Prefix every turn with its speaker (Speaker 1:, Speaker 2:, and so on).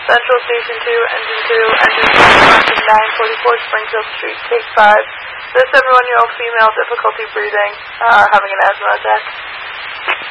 Speaker 1: Central Station 2, Engine 2, Engine 2, Mountain 944 Springfield Street, Take 5. This 71-year-old female, difficulty breathing, having an asthma attack.